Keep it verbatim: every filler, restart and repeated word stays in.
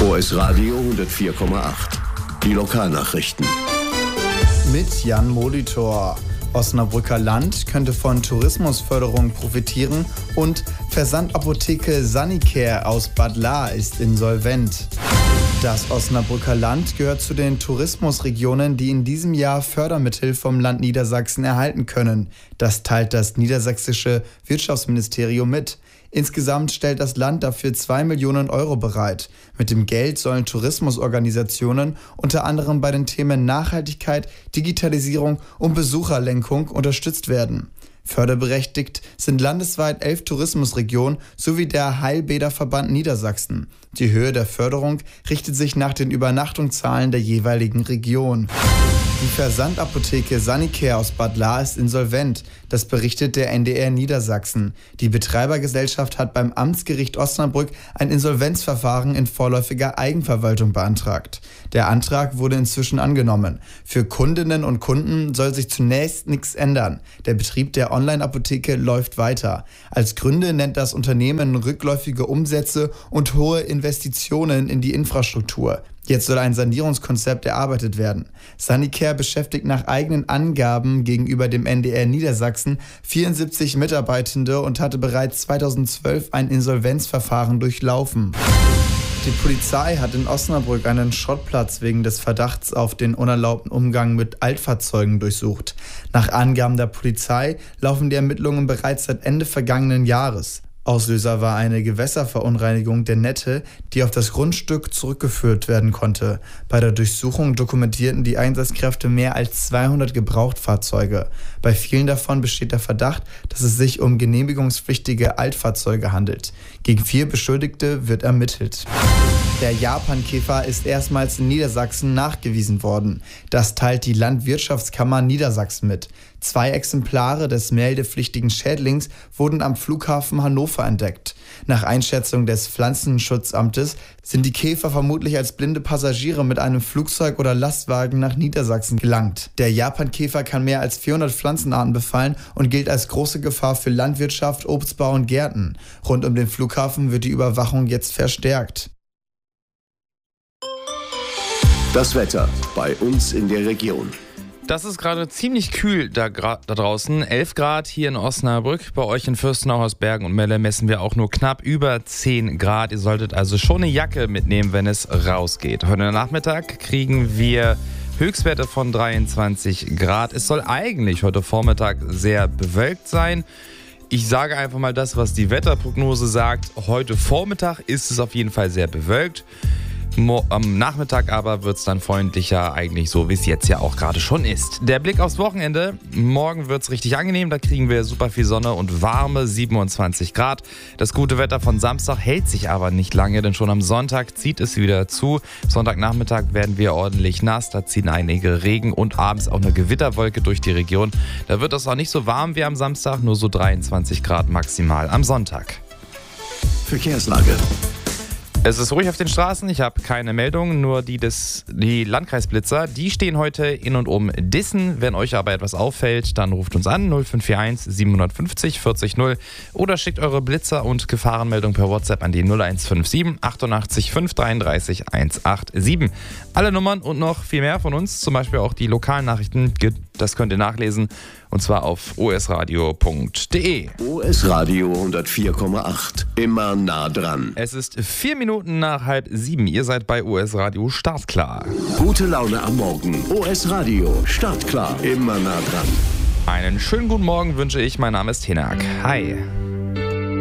O S Radio hundertvier Komma acht. Die Lokalnachrichten. Mit Jan Molitor. Osnabrücker Land könnte von Tourismusförderung profitieren und Versandapotheke Sanicare aus Bad Lahr ist insolvent. Das Osnabrücker Land gehört zu den Tourismusregionen, die in diesem Jahr Fördermittel vom Land Niedersachsen erhalten können. Das teilt das niedersächsische Wirtschaftsministerium mit. Insgesamt stellt das Land dafür zwei Millionen Euro bereit. Mit dem Geld sollen Tourismusorganisationen unter anderem bei den Themen Nachhaltigkeit, Digitalisierung und Besucherlenkung unterstützt werden. Förderberechtigt sind landesweit elf Tourismusregionen sowie der Heilbäderverband Niedersachsen. Die Höhe der Förderung richtet sich nach den Übernachtungszahlen der jeweiligen Region. Die Versandapotheke Sanicare aus Bad Lahr ist insolvent. Das berichtet der N D R Niedersachsen. Die Betreibergesellschaft hat beim Amtsgericht Osnabrück ein Insolvenzverfahren in vorläufiger Eigenverwaltung beantragt. Der Antrag wurde inzwischen angenommen. Für Kundinnen und Kunden soll sich zunächst nichts ändern. Der Betrieb der Online-Apotheke läuft weiter. Als Gründe nennt das Unternehmen rückläufige Umsätze und hohe Investitionen in die Infrastruktur. Jetzt soll ein Sanierungskonzept erarbeitet werden. Sanicare beschäftigt nach eigenen Angaben gegenüber dem N D R Niedersachsen vierundsiebzig Mitarbeitende und hatte bereits zweitausendzwölf ein Insolvenzverfahren durchlaufen. Die Polizei hat in Osnabrück einen Schrottplatz wegen des Verdachts auf den unerlaubten Umgang mit Altfahrzeugen durchsucht. Nach Angaben der Polizei laufen die Ermittlungen bereits seit Ende vergangenen Jahres. Auslöser war eine Gewässerverunreinigung der Nette, die auf das Grundstück zurückgeführt werden konnte. Bei der Durchsuchung dokumentierten die Einsatzkräfte mehr als zweihundert Gebrauchtfahrzeuge. Bei vielen davon besteht der Verdacht, dass es sich um genehmigungspflichtige Altfahrzeuge handelt. Gegen vier Beschuldigte wird ermittelt. Der Japankäfer ist erstmals in Niedersachsen nachgewiesen worden. Das teilt die Landwirtschaftskammer Niedersachsen mit. Zwei Exemplare des meldepflichtigen Schädlings wurden am Flughafen Hannover entdeckt. Nach Einschätzung des Pflanzenschutzamtes sind die Käfer vermutlich als blinde Passagiere mit einem Flugzeug oder Lastwagen nach Niedersachsen gelangt. Der Japankäfer kann mehr als vierhundert Pflanzenarten befallen und gilt als große Gefahr für Landwirtschaft, Obstbau und Gärten. Rund um den Flughafen wird die Überwachung jetzt verstärkt. Das Wetter bei uns in der Region. Das ist gerade ziemlich kühl da, da draußen. elf Grad hier in Osnabrück. Bei euch in Fürstenau, Hausbergen und Melle messen wir auch nur knapp über zehn Grad. Ihr solltet also schon eine Jacke mitnehmen, wenn es rausgeht. Heute Nachmittag kriegen wir Höchstwerte von dreiundzwanzig Grad. Es soll eigentlich heute Vormittag sehr bewölkt sein. Ich sage einfach mal das, was die Wetterprognose sagt. Heute Vormittag ist es auf jeden Fall sehr bewölkt. Mo- am Nachmittag aber wird es dann freundlicher, eigentlich so wie es jetzt ja auch gerade schon ist. Der Blick aufs Wochenende. Morgen wird es richtig angenehm, da kriegen wir super viel Sonne und warme siebenundzwanzig Grad. Das gute Wetter von Samstag hält sich aber nicht lange, denn schon am Sonntag zieht es wieder zu. Sonntagnachmittag werden wir ordentlich nass, da ziehen einige Regen und abends auch eine Gewitterwolke durch die Region. Da wird es auch nicht so warm wie am Samstag, nur so dreiundzwanzig Grad maximal am Sonntag. Verkehrslage. Es ist ruhig auf den Straßen, ich habe keine Meldungen, nur die des die Landkreisblitzer, die stehen heute in und um Dissen. Wenn euch aber etwas auffällt, dann ruft uns an null fünf vier eins sieben fünf null vierzig null oder schickt eure Blitzer- und Gefahrenmeldung per WhatsApp an die null eins fünf sieben achtundachtzig fünf dreiunddreißig hundertsiebenundachtzig. Alle Nummern und noch viel mehr von uns, zum Beispiel auch die lokalen Nachrichten, das könnt ihr nachlesen und zwar auf o s radio punkt d e. O S Radio hundertvier Komma acht. Immer nah dran. Es ist vier Minuten nach halb sieben. Ihr seid bei O S Radio startklar. Gute Laune am Morgen. O S Radio startklar. Immer nah dran. Einen schönen guten Morgen wünsche ich. Mein Name ist Hinak. Hi.